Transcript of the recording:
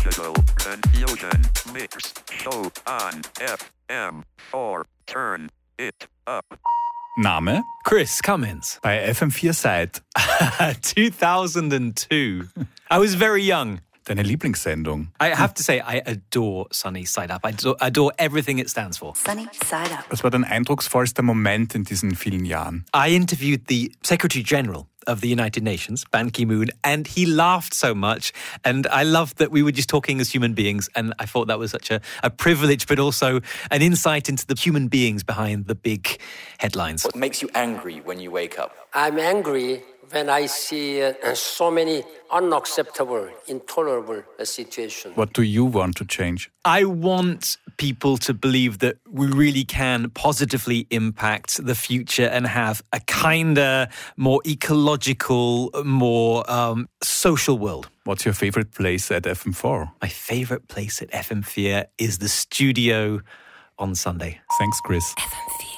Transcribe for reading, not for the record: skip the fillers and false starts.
Digital Confusion Mix Show on FM4. Turn it up. Name? Chris Cummins. Bei FM4 seit 2002. I was very young. deine Lieblingssendung. I have to say, I adore Sunny Side Up. I adore everything it stands for. Sunny Side Up. Was war dein eindrucksvollster Moment in diesen vielen Jahren? I interviewed the Secretary General of the United Nations, Ban Ki-moon, and he laughed so much. And I loved that we were just talking as human beings. And I thought that was such a privilege, but also an insight into the human beings behind the big headlines. What makes you angry when you wake up? I'm angry when I see so many unacceptable, intolerable situations. What do you want to change? I want people to believe that we really can positively impact the future and have a kinder, more ecological, more social world. What's your favorite place at FM4? My favorite place at FM4 is the studio on Sunday. Thanks, Chris. FM4.